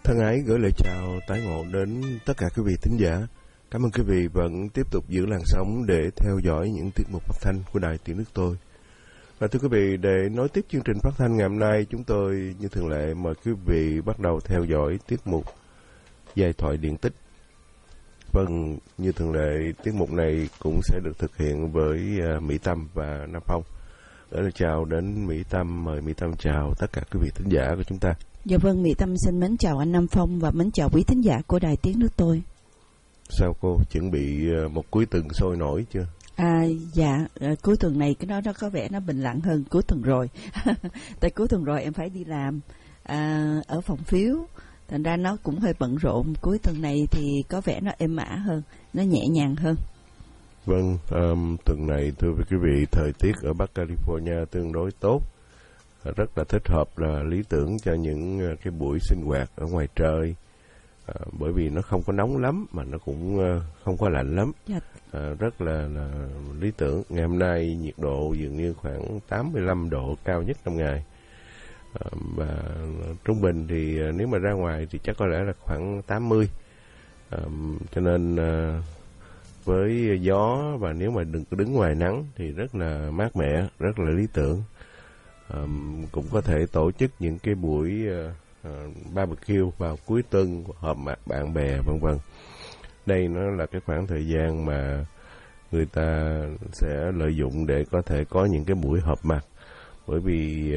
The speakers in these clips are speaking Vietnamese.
Thân ái gửi lời chào tái ngộ đến tất cả quý vị thính giả. Cảm ơn quý vị vẫn tiếp tục giữ làn sóng để theo dõi những tiết mục phát thanh của Đài Tiếng Nước Tôi. Và thưa quý vị, để nối tiếp chương trình phát thanh ngày hôm nay, chúng tôi như thường lệ mời quý vị bắt đầu theo dõi tiết mục Giai thoại điện tích. Vâng, như thường lệ, tiết mục này cũng sẽ được thực hiện với Mỹ Tâm và Nam Phong. Gửi lời chào đến Mỹ Tâm, mời Mỹ Tâm chào tất cả quý vị thính giả của chúng ta. Dạ vâng, Mỹ Tâm xin mến chào anh Nam Phong và mến chào quý thính giả của Đài Tiếng Nước Tôi. Sao cô chuẩn bị một cuối tuần sôi nổi chưa? Dạ, cuối tuần này cái nó có vẻ nó bình lặng hơn cuối tuần rồi. Tại cuối tuần rồi em phải đi làm ở phòng phiếu, thành ra nó cũng hơi bận rộn. Cuối tuần này thì có vẻ nó êm ả hơn, nó nhẹ nhàng hơn. Vâng, tuần này thưa quý vị, thời tiết ở Bắc California tương đối tốt, rất là thích hợp, là lý tưởng cho những cái buổi sinh hoạt ở ngoài trời, bởi vì nó không có nóng lắm mà nó cũng không có lạnh lắm. Dạ. Rất là lý tưởng. Ngày hôm nay nhiệt độ dường như khoảng 85 độ, cao nhất trong ngày, và trung bình thì nếu mà ra ngoài thì chắc có lẽ là khoảng 80, cho nên với gió và nếu mà đừng đứng ngoài nắng thì rất là mát mẻ, rất là lý tưởng. Cũng có thể tổ chức những cái buổi barbecue vào cuối tuần, họp mặt bạn bè vân vân. Đây nó là cái khoảng thời gian mà người ta sẽ lợi dụng để có thể có những cái buổi họp mặt, bởi vì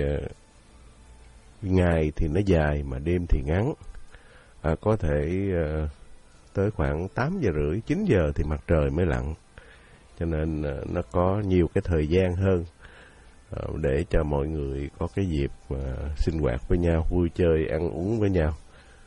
ngày thì nó dài mà đêm thì ngắn, có thể tới khoảng 8 giờ rưỡi, 9 giờ thì mặt trời mới lặn, cho nên nó có nhiều cái thời gian hơn để cho mọi người có cái dịp sinh hoạt với nhau, vui chơi, ăn uống với nhau.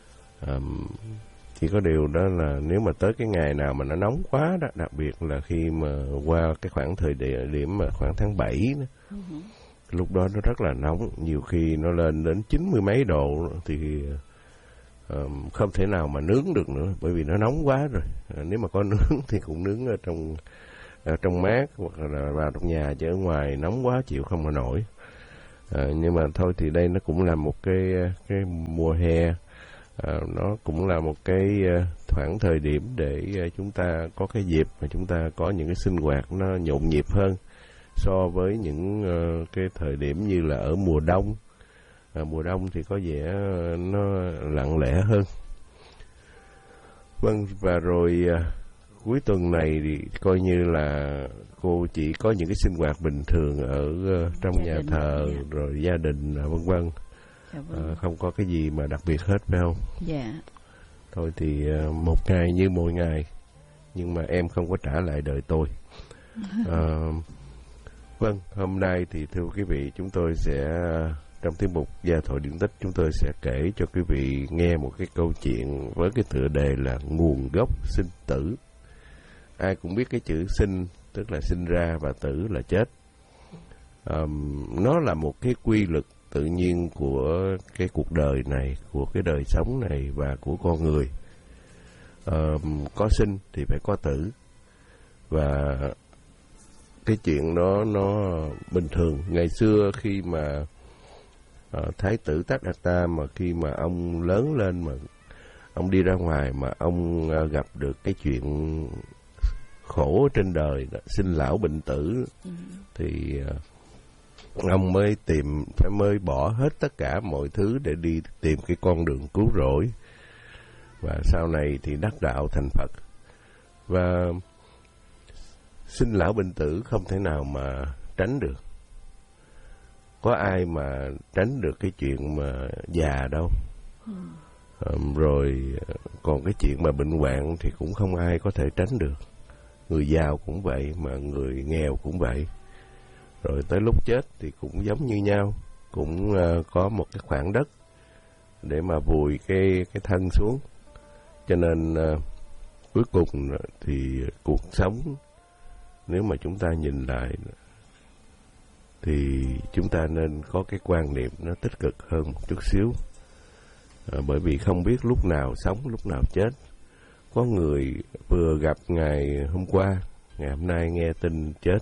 Chỉ có điều đó là nếu mà tới cái ngày nào mà nó nóng quá đó, đặc biệt là khi mà qua cái khoảng thời điểm mà khoảng tháng 7 đó, lúc đó nó rất là nóng, nhiều khi nó lên đến 90 mấy độ thì không thể nào mà nướng được nữa, bởi vì nó nóng quá rồi. Nếu mà có nướng thì cũng nướng ở trong mát hoặc là vào trong nhà, chứ ở ngoài nóng quá chịu không mà nổi. Nhưng mà thôi thì đây nó cũng là một cái mùa hè, nó cũng là một cái khoảng thời điểm để chúng ta có cái dịp mà chúng ta có những cái sinh hoạt nó nhộn nhịp hơn so với những cái thời điểm như là ở mùa đông. Mùa đông thì có vẻ nó lặng lẽ hơn. Vâng, và rồi cuối tuần này thì coi như là cô chỉ có những cái sinh hoạt bình thường ở trong nhà thờ, rồi gia đình vân vân. Dạ vâng. Không có cái gì mà đặc biệt hết, phải không? Dạ. Thôi thì một ngày như mỗi ngày, nhưng mà em không có trả lại đời tôi. Vâng, hôm nay thì thưa quý vị, chúng tôi sẽ trong tiết mục Giai thoại điện tích, chúng tôi sẽ kể cho quý vị nghe một cái câu chuyện với cái tựa đề là nguồn gốc sinh tử. Ai cũng biết cái chữ sinh tức là sinh ra và tử là chết. Nó là một cái quy luật tự nhiên của cái cuộc đời này, của cái đời sống này và của con người. Có sinh thì phải có tử, và cái chuyện đó nó bình thường. Ngày xưa khi mà Thái tử Tát-đa-ta mà khi mà ông lớn lên, mà ông đi ra ngoài mà ông gặp được cái chuyện khổ trên đời đó, sinh lão bệnh tử, thì ông mới bỏ hết tất cả mọi thứ để đi tìm cái con đường cứu rỗi, và sau này thì đắc đạo thành Phật. Và sinh lão bệnh tử không thể nào mà tránh được. Có ai mà tránh được cái chuyện mà già đâu. Rồi còn cái chuyện mà bệnh hoạn thì cũng không ai có thể tránh được. Người giàu cũng vậy, mà người nghèo cũng vậy. Rồi tới lúc chết thì cũng giống như nhau, cũng có một cái khoảng đất để mà vùi cái thân xuống. Cho nên cuối cùng thì cuộc sống, nếu mà chúng ta nhìn lại thì chúng ta nên có cái quan niệm nó tích cực hơn một chút xíu. Bởi vì không biết lúc nào sống, lúc nào chết. Có người vừa gặp ngày hôm qua, ngày hôm nay nghe tin chết,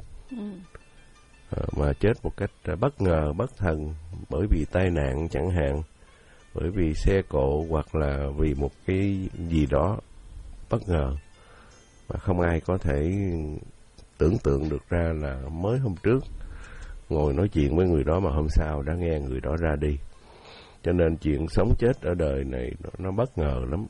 mà chết một cách bất ngờ, bất thần, bởi vì tai nạn chẳng hạn. bởi vì xe cộ hoặc là vì một cái gì đó bất ngờ mà không ai có thể tưởng tượng được ra là mới hôm trước ngồi nói chuyện với người đó mà hôm sau đã nghe người đó ra đi. Cho nên chuyện sống chết ở đời này nó bất ngờ lắm.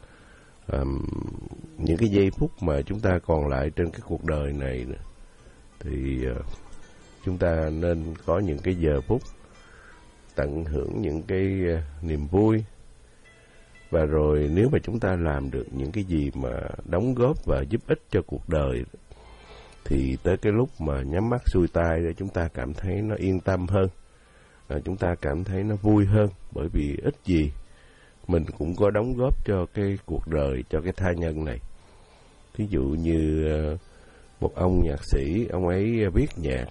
Những cái giây phút mà chúng ta còn lại trên cái cuộc đời này thì chúng ta nên có những cái giờ phút tận hưởng những cái niềm vui. Và rồi nếu mà chúng ta làm được những cái gì mà đóng góp và giúp ích cho cuộc đời thì tới cái lúc mà nhắm mắt xuôi tay để chúng ta cảm thấy nó yên tâm hơn, chúng ta cảm thấy nó vui hơn, bởi vì ít gì mình cũng có đóng góp cho cái cuộc đời, cho cái tha nhân này. Ví dụ như một ông nhạc sĩ, ông ấy viết nhạc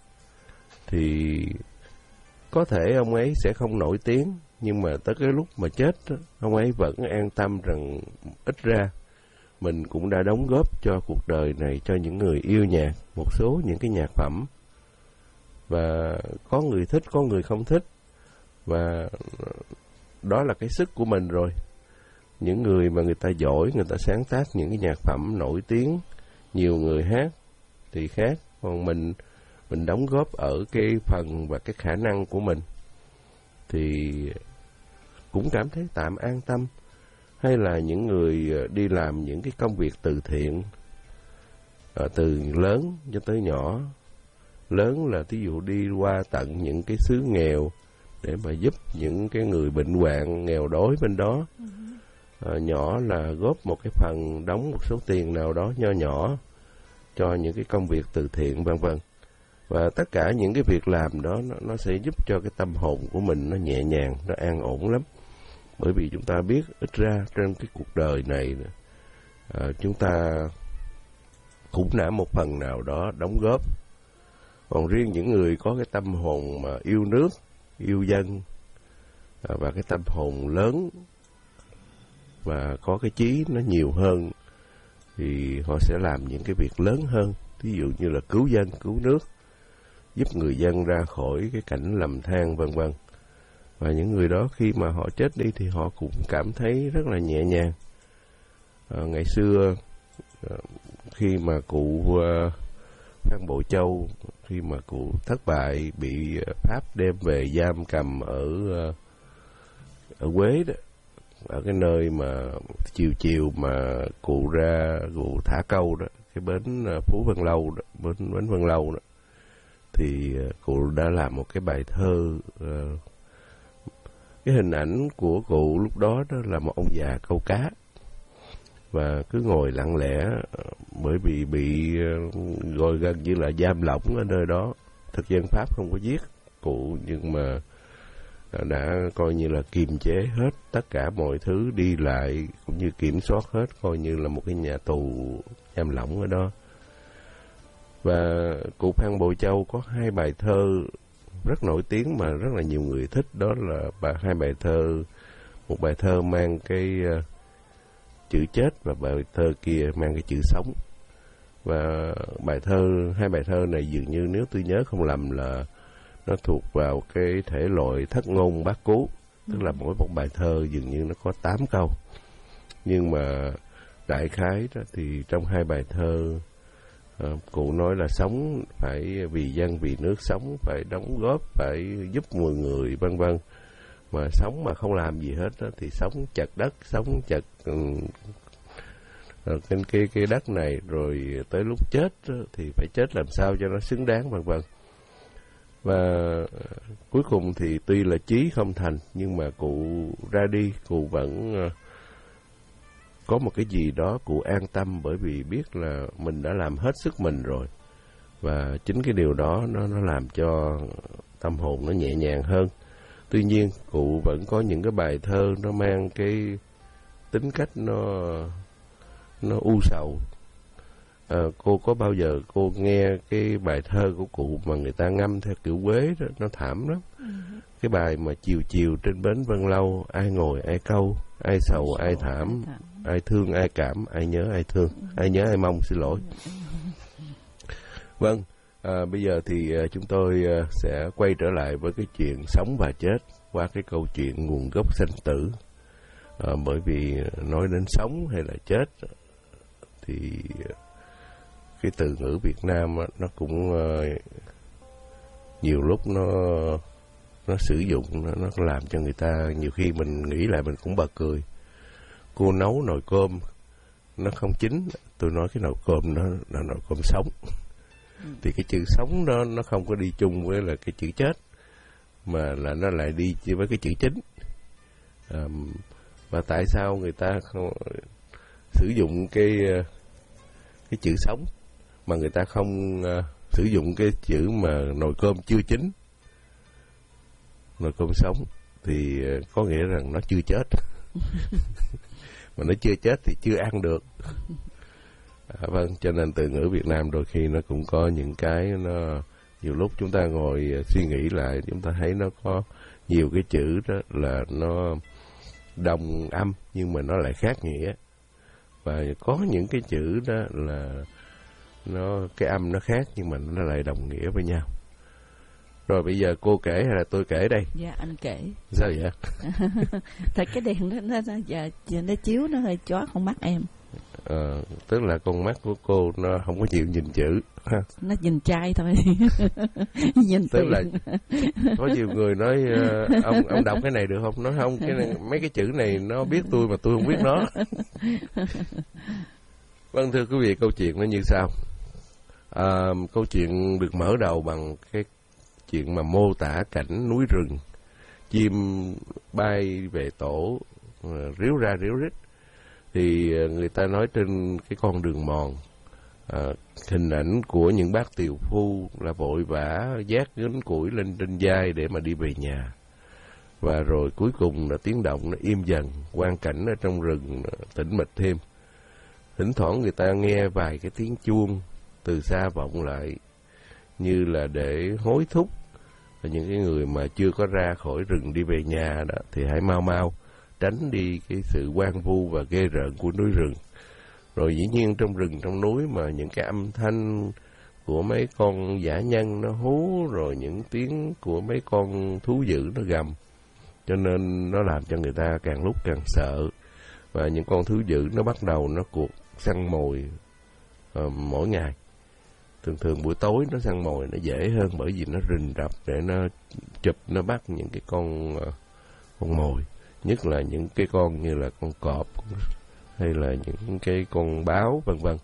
thì có thể ông ấy sẽ không nổi tiếng, nhưng mà tới cái lúc mà chết ông ấy vẫn an tâm rằng ít ra mình cũng đã đóng góp cho cuộc đời này, cho những người yêu nhạc một số những cái nhạc phẩm. Và có người thích, có người không thích, và đó là cái sức của mình rồi. Những người mà người ta giỏi, người ta sáng tác những cái nhạc phẩm nổi tiếng, nhiều người hát thì khác, còn mình đóng góp ở cái phần và cái khả năng của mình thì cũng cảm thấy tạm an tâm. Hay là những người đi làm những cái công việc từ thiện, từ lớn cho tới nhỏ. Lớn là thí dụ đi qua tận những cái xứ nghèo để mà giúp những cái người bệnh hoạn nghèo đói bên đó. Nhỏ là góp một cái phần, đóng một số tiền nào đó nho nhỏ cho những cái công việc từ thiện vân vân. Và tất cả những cái việc làm đó nó sẽ giúp cho cái tâm hồn của mình nó nhẹ nhàng, nó an ổn lắm. Bởi vì chúng ta biết ít ra trên cái cuộc đời này chúng ta cũng đã một phần nào đó đóng góp. Còn riêng những người có cái tâm hồn mà yêu nước, yêu dân và cái tâm hồn lớn và có cái chí nó nhiều hơn thì họ sẽ làm những cái việc lớn hơn. Ví dụ như là cứu dân, cứu nước, giúp người dân ra khỏi cái cảnh lầm than vân vân. Và những người đó khi mà họ chết đi thì họ cũng cảm thấy rất là nhẹ nhàng. Ngày xưa khi mà cụ Phan Bội Châu, khi mà cụ thất bại bị Pháp đem về giam cầm ở Quế đó, ở cái nơi mà chiều mà cụ ra cụ thả câu đó, cái bến Phú Vân Lâu đó, bến Vân Lâu đó, thì cụ đã làm một cái bài thơ. Cái hình ảnh của cụ lúc đó là một ông già câu cá và cứ ngồi lặng lẽ, bởi vì bị gọi gần như là giam lỏng ở nơi đó. Thực dân Pháp không có giết cụ, nhưng mà đã coi như là kiềm chế hết tất cả mọi thứ đi lại, cũng như kiểm soát hết, coi như là một cái nhà tù giam lỏng ở đó. Và cụ Phan Bội Châu có hai bài thơ rất nổi tiếng mà rất là nhiều người thích, đó là hai bài thơ. Một bài thơ mang cái chữ chết và bài thơ kia mang cái chữ sống. Và hai bài thơ này dường như nếu tôi nhớ không lầm là nó thuộc vào cái thể loại thất ngôn bát cú, tức là mỗi một bài thơ dường như nó có 8 câu. Nhưng mà đại khái đó thì trong hai bài thơ, cụ nói là sống phải vì dân vì nước, sống phải đóng góp, phải giúp mọi người vân vân. Mà sống mà không làm gì hết đó, thì sống chật đất, sống chật cái đất này, rồi tới lúc chết đó, thì phải chết làm sao cho nó xứng đáng vân vân. Và cuối cùng thì tuy là chí không thành, nhưng mà cụ ra đi, cụ vẫn có một cái gì đó cụ an tâm, bởi vì biết là mình đã làm hết sức mình rồi. Và chính cái điều đó nó làm cho tâm hồn nó nhẹ nhàng hơn. Tuy nhiên cụ vẫn có những cái bài thơ nó mang cái tính cách nó u sầu. Cô có bao giờ cô nghe cái bài thơ của cụ mà người ta ngâm theo kiểu Quế đó, nó thảm lắm. Cái bài mà chiều chiều trên bến Vân Lâu, ai ngồi ai câu, ai sầu ai thảm, ai thương ai cảm, ai nhớ ai thương, ai nhớ ai mong, xin lỗi. Vâng, bây giờ thì chúng tôi sẽ quay trở lại với cái chuyện sống và chết. qua cái câu chuyện nguồn gốc sanh tử. Bởi vì nói đến sống hay là chết thì cái từ ngữ Việt Nam nó cũng nhiều lúc nó sử dụng nó làm cho người ta nhiều khi mình nghĩ lại mình cũng bật cười. Cô nấu nồi cơm nó không chín, tôi nói cái nồi cơm nó là nồi cơm sống. Thì cái chữ sống đó nó không có đi chung với là cái chữ chết, mà là nó lại đi với cái chữ chính. Và tại sao người ta không sử dụng cái chữ sống mà người ta không sử dụng cái chữ mà nồi cơm chưa chín, nồi cơm sống, thì có nghĩa rằng nó chưa chết. Mà nó chưa chết thì chưa ăn được. Vâng, cho nên từ ngữ Việt Nam đôi khi nó cũng có những cái nó nhiều lúc chúng ta ngồi suy nghĩ lại, chúng ta thấy nó có nhiều cái chữ đó là nó đồng âm nhưng mà nó lại khác nghĩa. Và có những cái chữ đó là nó cái âm nó khác nhưng mà nó lại đồng nghĩa với nhau. Rồi bây giờ cô kể hay là tôi kể đây? Dạ, anh kể. Sao vậy? Thật cái đèn nó chiếu nó hơi chói con mắt em. Tức là con mắt của cô nó không có chịu nhìn chữ. Nó nhìn trai thôi. Nhìn tức là có nhiều người nói ông đọc cái này được không? Nói không, cái này, mấy cái chữ này nó biết tôi mà tôi không biết nó. Vâng, thưa quý vị, câu chuyện nó như sau. Câu chuyện được mở đầu bằng cái chuyện mà mô tả cảnh núi rừng, chim bay về tổ, ríu ra ríu rít. Thì người ta nói trên cái con đường mòn, hình ảnh của những bác tiều phu là vội vã vác gánh củi lên trên vai để mà đi về nhà. Và rồi cuối cùng là tiếng động nó im dần, quang cảnh ở trong rừng tĩnh mịch thêm. Thỉnh thoảng người ta nghe vài cái tiếng chuông từ xa vọng lại, như là để hối thúc những cái người mà chưa có ra khỏi rừng đi về nhà đó thì hãy mau mau tránh đi cái sự hoang vu và ghê rợn của núi rừng. Rồi dĩ nhiên trong rừng trong núi mà những cái âm thanh của mấy con dã nhân nó hú, rồi những tiếng của mấy con thú dữ nó gầm, cho nên nó làm cho người ta càng lúc càng sợ. Và những con thú dữ nó bắt đầu nó cuộc săn mồi mỗi ngày. Thường buổi tối nó săn mồi nó dễ hơn, bởi vì nó rình rập để nó chụp, nó bắt những cái con mồi, nhất là những cái con như là con cọp hay là những cái con báo vân vân.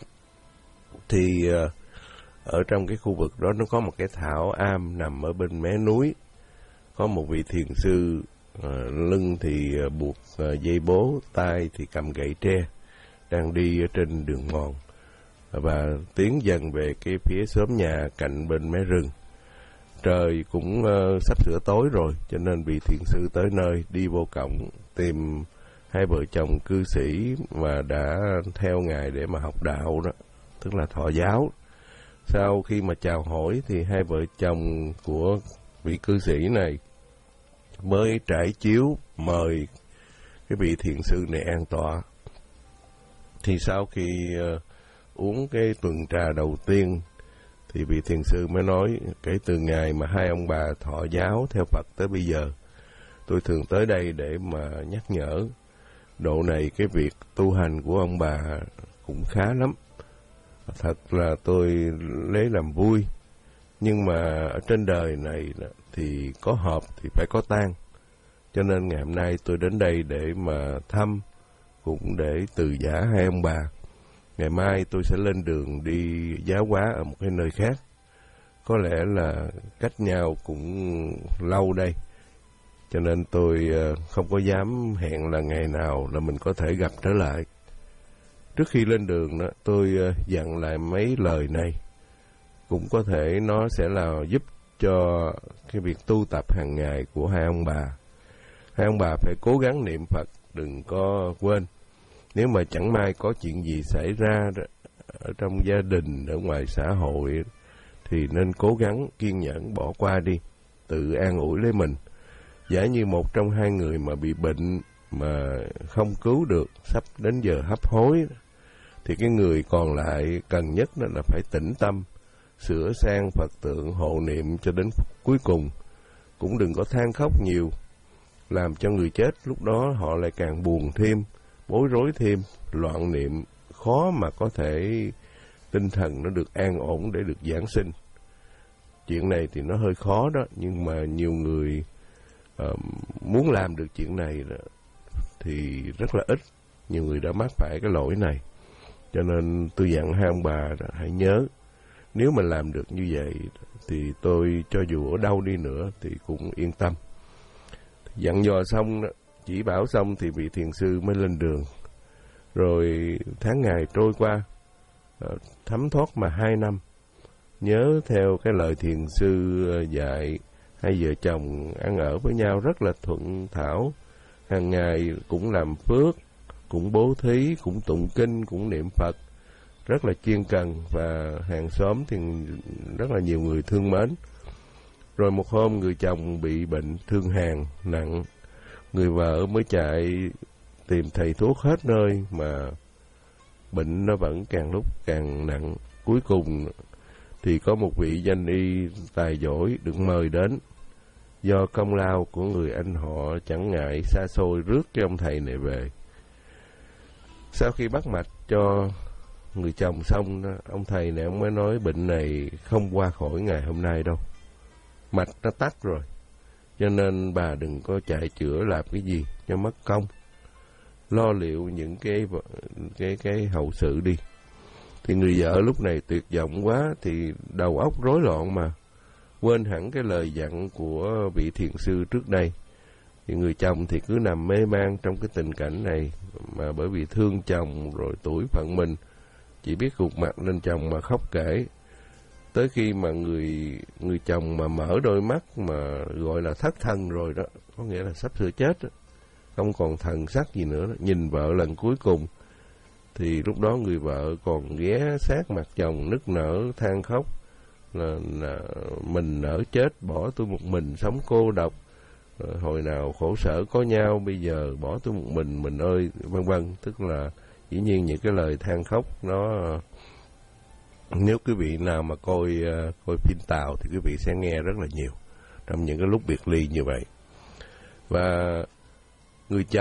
Thì ở trong cái khu vực đó nó có một cái thảo am nằm ở bên mé núi. Có một vị thiền sư, lưng thì buộc dây bố, tay thì cầm gậy tre, đang đi ở trên đường mòn và tiến dần về cái phía xóm nhà cạnh bên mé rừng. Trời cũng sắp sửa tối rồi, cho nên vị thiền sư tới nơi, đi vô cổng tìm hai vợ chồng cư sĩ mà đã theo ngài để mà học đạo đó, tức là thọ giáo. Sau khi mà chào hỏi thì hai vợ chồng của vị cư sĩ này mới trải chiếu mời cái vị thiền sư này an tọa. Thì sau khi uống cái tuần trà đầu tiên thì vị thiền sư mới nói, kể từ ngày mà hai ông bà thọ giáo theo Phật tới bây giờ, tôi thường tới đây để mà nhắc nhở. Độ này cái việc tu hành của ông bà cũng khá lắm. Thật là tôi lấy làm vui. Nhưng mà ở trên đời này thì có hợp thì phải có tan. Cho nên ngày hôm nay tôi đến đây để mà thăm, cũng để từ giả hai ông bà. Ngày mai tôi sẽ lên đường đi giáo hóa ở một cái nơi khác. Có lẽ là cách nhau cũng lâu đây, cho nên tôi không có dám hẹn là ngày nào là mình có thể gặp trở lại. Trước khi lên đường đó, tôi dặn lại mấy lời này. Cũng có thể nó sẽ là giúp cho cái việc tu tập hàng ngày của hai ông bà. Hai ông bà phải cố gắng niệm Phật, đừng có quên. Nếu mà chẳng may có chuyện gì xảy ra đó, ở trong gia đình, ở ngoài xã hội, thì nên cố gắng kiên nhẫn bỏ qua đi, tự an ủi lấy mình. Giả như một trong hai người mà bị bệnh mà không cứu được, sắp đến giờ hấp hối, thì cái người còn lại cần nhất đó là phải tĩnh tâm, sửa sang Phật tượng, hộ niệm cho đến cuối cùng. Cũng đừng có than khóc nhiều, làm cho người chết lúc đó họ lại càng buồn thêm, bối rối thêm, loạn niệm, khó mà có thể tinh thần nó được an ổn để được giảng sinh. Chuyện này thì nó hơi khó đó, nhưng mà nhiều người muốn làm được chuyện này thì rất là ít. Nhiều người đã mắc phải cái lỗi này. Cho nên tôi dặn hai ông bà hãy nhớ, nếu mà làm được như vậy thì tôi cho dù ở đâu đi nữa thì cũng yên tâm. Dặn dò xong, chỉ bảo xong thì vị thiền sư mới lên đường. Rồi tháng ngày trôi qua, thấm thoát mà 2 năm. Nhớ theo cái lời thiền sư dạy, hai vợ chồng ăn ở với nhau rất là thuận thảo. Hàng ngày cũng làm phước, cũng bố thí, cũng tụng kinh, cũng niệm Phật. Rất là chuyên cần và hàng xóm thì rất là nhiều người thương mến. Rồi một hôm người chồng bị bệnh thương hàn nặng. Người vợ mới chạy tìm thầy thuốc hết nơi mà bệnh nó vẫn càng lúc càng nặng. Cuối cùng thì có một vị danh y tài giỏi được mời đến. Do công lao của người anh họ chẳng ngại xa xôi rước cho ông thầy này về. Sau khi bắt mạch cho người chồng xong đó, ông thầy này ông mới nói bệnh này không qua khỏi ngày hôm nay đâu. Mạch nó tắt rồi. Cho nên bà đừng có chạy chữa làm cái gì cho mất công. Lo liệu những cái hậu sự đi. Thì người vợ lúc này tuyệt vọng quá thì đầu óc rối loạn mà. Quên hẳn cái lời dặn của vị thiền sư trước đây. Thì người chồng thì cứ nằm mê man trong cái tình cảnh này. Mà bởi vì thương chồng rồi tuổi phận mình, chỉ biết gục mặt lên chồng mà khóc kể. Tới khi mà người chồng mà mở đôi mắt mà gọi là thất thần rồi đó, có nghĩa là sắp sửa chết đó, không còn thần sắc gì nữa đó. Nhìn vợ lần cuối cùng thì lúc đó người vợ còn ghé sát mặt chồng nức nở than khóc là mình nỡ chết, bỏ tôi một mình sống cô độc, hồi nào khổ sở có nhau, bây giờ bỏ tôi một mình ơi, vân vân. Tức là dĩ nhiên những cái lời than khóc nó, nếu quý vị nào mà coi phim Tàu thì quý vị sẽ nghe rất là nhiều trong những cái lúc biệt ly như vậy. Và người chồng